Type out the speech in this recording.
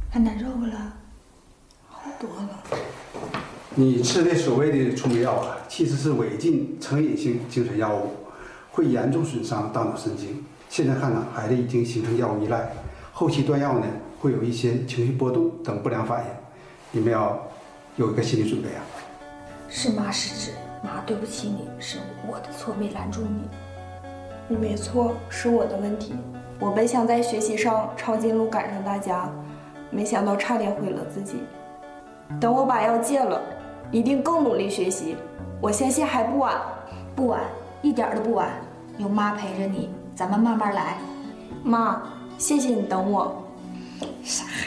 还难受不了？好多了。 你吃的所谓的聪明药啊，其实是违禁成瘾性精神药物，会严重损伤大脑神经。现在看呢，孩子已经形成药物依赖，后期断药呢会有一些情绪波动等不良反应，你们要有一个心理准备啊。 是妈失职，妈对不起你，是我的错没拦住你。 你没错，是我的问题。我本想在学习上抄近路赶上大家，没想到差点毁了自己。等我把药戒了，一定更努力学习。我相信还不晚。 不晚，一点都不晚。有妈陪着你，咱们慢慢来。 妈，谢谢你等我。 傻孩